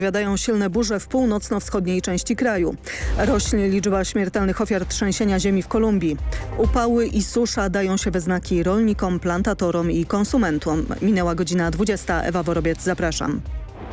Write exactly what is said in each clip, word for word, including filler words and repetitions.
Zapowiadają silne burze w północno-wschodniej części kraju. Rośnie liczba śmiertelnych ofiar trzęsienia ziemi w Kolumbii. Upały i susza dają się we znaki rolnikom, plantatorom i konsumentom. Minęła godzina dwudziesta. Ewa Worobiec, zapraszam.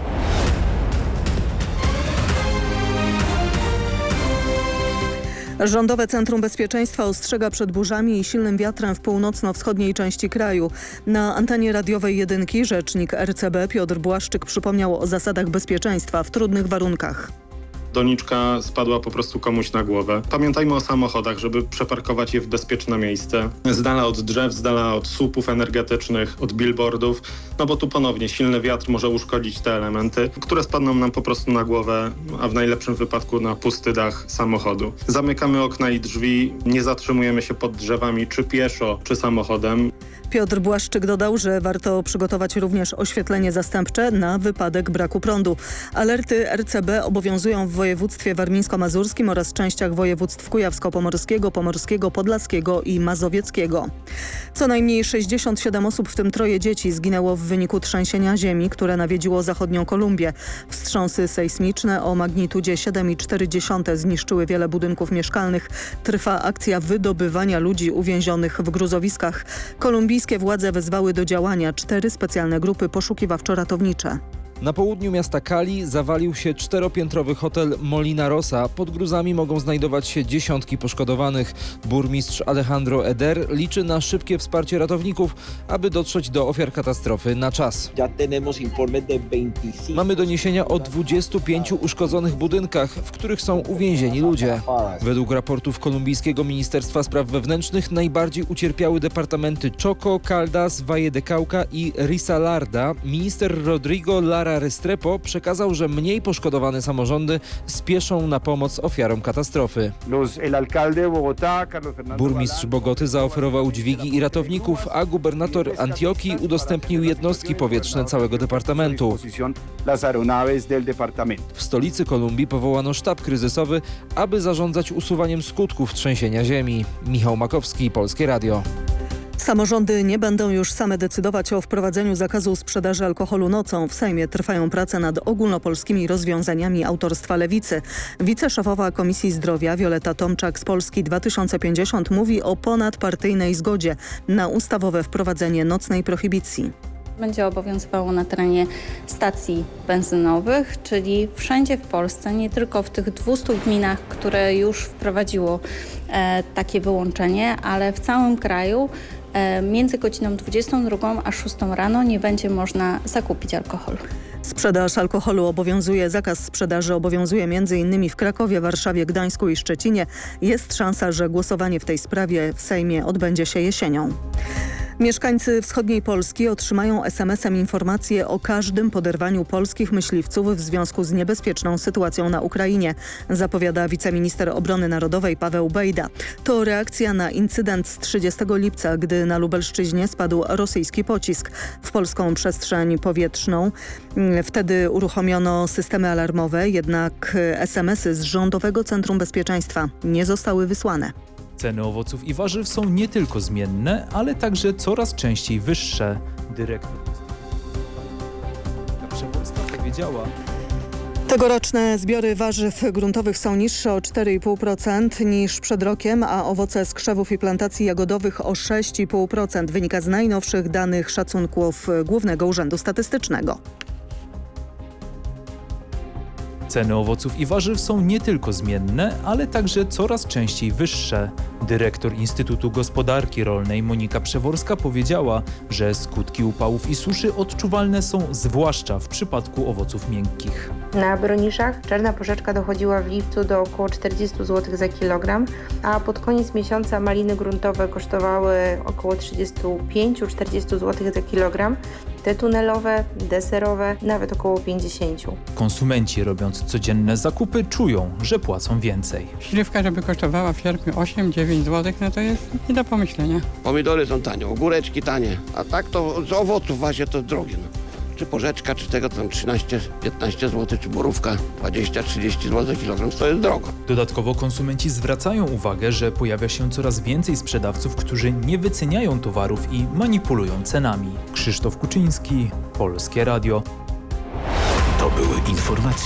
Rządowe Centrum Bezpieczeństwa ostrzega przed burzami i silnym wiatrem w północno-wschodniej części kraju. Na antenie radiowej jedynki rzecznik R C B Piotr Błaszczyk przypomniał o zasadach bezpieczeństwa w trudnych warunkach. Doniczka spadła po prostu komuś na głowę. Pamiętajmy o samochodach, żeby przeparkować je w bezpieczne miejsce. Z dala od drzew, z dala od słupów energetycznych, od billboardów. No bo tu ponownie silny wiatr może uszkodzić te elementy, które spadną nam po prostu na głowę, a w najlepszym wypadku na pusty dach samochodu. Zamykamy okna i drzwi, nie zatrzymujemy się pod drzewami, czy pieszo, czy samochodem. Piotr Błaszczyk dodał, że warto przygotować również oświetlenie zastępcze na wypadek braku prądu. Alerty R C B obowiązują w województwie warmińsko-mazurskim oraz częściach województw kujawsko-pomorskiego, pomorskiego, podlaskiego i mazowieckiego. Co najmniej sześćdziesiąt siedem osób, w tym troje dzieci, zginęło w wyniku trzęsienia ziemi, które nawiedziło zachodnią Kolumbię. Wstrząsy sejsmiczne o magnitudzie siedem i cztery dziesiąte zniszczyły wiele budynków mieszkalnych. Trwa akcja wydobywania ludzi uwięzionych w gruzowiskach. Kolumbijskie władze wezwały do działania cztery specjalne grupy poszukiwawczo-ratownicze. Na południu miasta Cali zawalił się czteropiętrowy hotel Molina Rosa. Pod gruzami mogą znajdować się dziesiątki poszkodowanych. Burmistrz Alejandro Eder liczy na szybkie wsparcie ratowników, aby dotrzeć do ofiar katastrofy na czas. Mamy doniesienia o dwudziestu pięciu uszkodzonych budynkach, w których są uwięzieni ludzie. Według raportów kolumbijskiego Ministerstwa Spraw Wewnętrznych najbardziej ucierpiały departamenty Chocó, Caldas, Valle de Cauca i Risaralda. Minister Rodrigo Lara Restrepo przekazał, że mniej poszkodowane samorządy spieszą na pomoc ofiarom katastrofy. Burmistrz Bogoty zaoferował dźwigi i ratowników, a gubernator Antioquii udostępnił jednostki powietrzne całego departamentu. W stolicy Kolumbii powołano sztab kryzysowy, aby zarządzać usuwaniem skutków trzęsienia ziemi. Michał Makowski, Polskie Radio. Samorządy nie będą już same decydować o wprowadzeniu zakazu sprzedaży alkoholu nocą. W Sejmie trwają prace nad ogólnopolskimi rozwiązaniami autorstwa Lewicy. Wiceszefowa Komisji Zdrowia Wioleta Tomczak z Polski dwa tysiące pięćdziesiąt mówi o ponadpartyjnej zgodzie na ustawowe wprowadzenie nocnej prohibicji. Będzie obowiązywało na terenie stacji benzynowych, czyli wszędzie w Polsce, nie tylko w tych dwustu gminach, które już wprowadziło e, takie wyłączenie, ale w całym kraju e, między godziną dwudziestą drugą a szóstą rano nie będzie można zakupić alkoholu. Sprzedaż alkoholu obowiązuje, zakaz sprzedaży obowiązuje między innymi w Krakowie, Warszawie, Gdańsku i Szczecinie. Jest szansa, że głosowanie w tej sprawie w Sejmie odbędzie się jesienią. Mieszkańcy wschodniej Polski otrzymają es em esem informację o każdym poderwaniu polskich myśliwców w związku z niebezpieczną sytuacją na Ukrainie, zapowiada wiceminister obrony narodowej Paweł Bejda. To reakcja na incydent z trzydziestego lipca, gdy na Lubelszczyźnie spadł rosyjski pocisk w polską przestrzeń powietrzną. Wtedy uruchomiono systemy alarmowe, jednak es em esy z Rządowego Centrum Bezpieczeństwa nie zostały wysłane. Ceny owoców i warzyw są nie tylko zmienne, ale także coraz częściej wyższe. Dyrektor Przewolska powiedziała... Tegoroczne zbiory warzyw gruntowych są niższe o cztery i pół procent niż przed rokiem, a owoce z krzewów i plantacji jagodowych o sześć i pół procent. Wynika z najnowszych danych szacunków Głównego Urzędu Statystycznego. Ceny owoców i warzyw są nie tylko zmienne, ale także coraz częściej wyższe. Dyrektor Instytutu Gospodarki Rolnej Monika Przeworska powiedziała, że skutki upałów i suszy odczuwalne są zwłaszcza w przypadku owoców miękkich. Na broniszach czarna porzeczka dochodziła w lipcu do około czterdziestu złotych za kilogram, a pod koniec miesiąca maliny gruntowe kosztowały około trzydzieści pięć do czterdziestu złotych za kilogram. Te tunelowe, deserowe nawet około pięćdziesiąt. Konsumenci, robiąc codzienne zakupy, czują, że płacą więcej. Śliwka, żeby kosztowała w sierpniu osiem dziewięć złotych, no to jest nie do pomyślenia. Pomidory są tanie, ogóreczki tanie, a tak to z owoców właśnie to drogie. No. Czy porzeczka, czy tego tam trzynaście piętnaście złotych, czy borówka dwadzieścia trzydzieści złotych za kilogram, to jest drogo. Dodatkowo konsumenci zwracają uwagę, że pojawia się coraz więcej sprzedawców, którzy nie wyceniają towarów i manipulują cenami. Krzysztof Kuczyński, Polskie Radio. To były informacje.